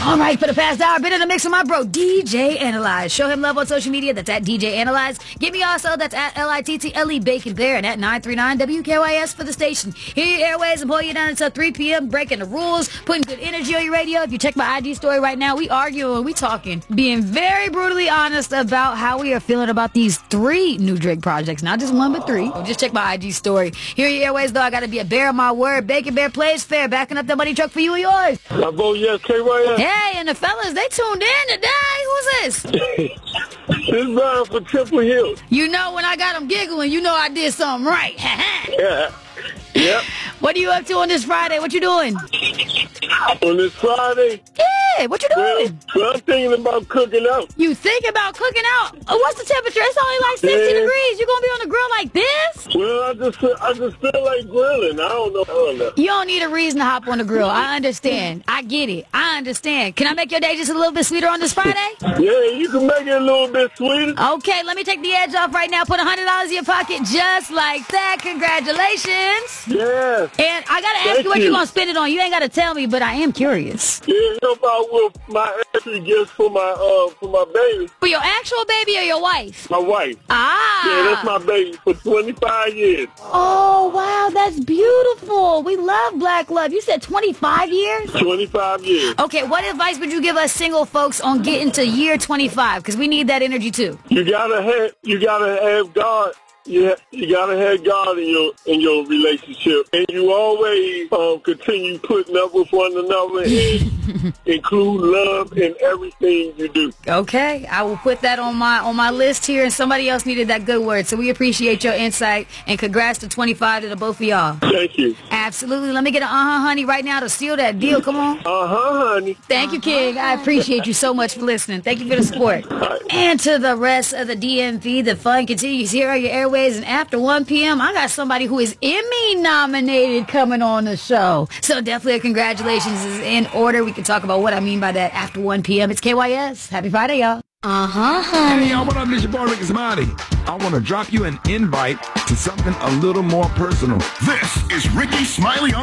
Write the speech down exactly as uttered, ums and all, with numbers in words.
All right, for the past hour, been in the mix with my bro, D J Analyze. Show him love on social media. That's at D J Analyze. Give me also, that's at L I T T L E Bacon Bear and at nine three nine W K Y S for the station. Hear your airways and pull you down until three p.m., breaking the rules, putting good energy on your radio. If you check my I G story right now, we arguing, we talking, being very brutally honest about how we are feeling about these three new Drake projects. Not just one, but three. Just check my I G story. Hear your airways, though. I got to be a bear of my word. Bacon Bear plays fair. Backing up the money truck for you and yours. I vote yes, K Y S. Hey, and the fellas, they tuned in today. Who's this? This Brian for Temple Hill. You know, when I got them giggling, you know I did something right. Yeah. Yep. What are you up to on this Friday? What you doing? On this Friday? Yeah, what you doing? Well, well, I'm thinking about cooking out. You think about cooking out? Oh, what's the temperature? It's only like sixty yeah. degrees. You gonna be on the grill like this? Well, I just feel, I just feel like grilling. I don't know. I don't know. You don't need a reason to hop on the grill. I understand. I get it. I understand. Can I make your day just a little bit sweeter on this Friday? Yeah, you can make it a little bit sweeter. Okay, let me take the edge off right now. Put one hundred dollars in your pocket just like that. Congratulations. Yeah. And I gotta ask Thank you what you. you gonna spend it on. You ain't gotta tell me, but I am curious. Yeah, you know about what my entry gifts for my uh for my baby. For your actual baby or your wife? My wife. Ah. Yeah, that's my baby for twenty-five years. Oh, wow, that's beautiful. We love Black Love. You said twenty-five years? twenty-five years. Okay, what advice would you give us single folks on getting to year twenty-five? Because we need that energy too. You gotta have you gotta have God. Yeah, you gotta have God in your in your relationship, and you always um, continue putting up with one another and include love in everything you do. Okay, I will put that on my on my list here, and somebody else needed that good word, so we appreciate your insight, and congrats to twenty-five to the both of y'all. Thank you. Absolutely. Let me get an uh-huh, honey, right now to seal that deal. Come on. Uh-huh, honey. Thank you, King. I appreciate you so much for listening. Thank you for the support. And to the rest of the D M V, the fun continues here on your airways. And after one p.m., I got somebody who is Emmy nominated coming on the show. So definitely a congratulations is in order. We can talk about what I mean by that after one p.m. It's K Y S. Happy Friday, y'all. Uh-huh, honey. Hey, y'all, what up? This your boy, Ricky Smiley. I want to drop you an invite to something a little more personal. This is Ricky Smiley on